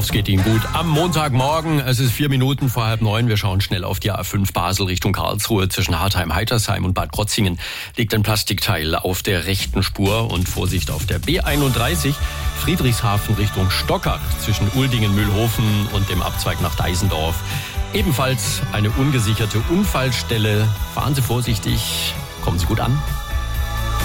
Es geht Ihnen gut. Am Montagmorgen, es ist 4 Minuten vor 8:30. Wir schauen schnell auf die A5 Basel Richtung Karlsruhe. Zwischen Hartheim, Heitersheim und Bad Krotzingen liegt ein Plastikteil auf der rechten Spur. Und Vorsicht auf der B31 Friedrichshafen Richtung Stockach zwischen Uldingen, Mühlhofen und dem Abzweig nach Deisendorf. Ebenfalls eine ungesicherte Unfallstelle. Fahren Sie vorsichtig, kommen Sie gut an.